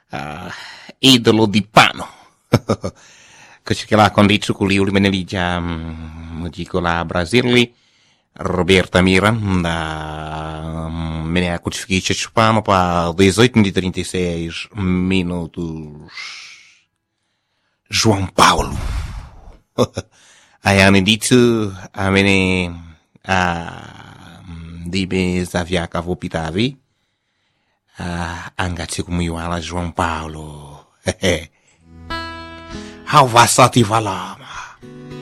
idolo di Pano. Così che la condicio con l'Iuli Beneligia, dico la Brasili, Roberta Mira, da Menea Codificação Chupano para 18:36 minutos. João Paulo. Aí hanno detto a me di Bezaviaca Vopitavi, angaci come io alla João Paulo. How va stati valama?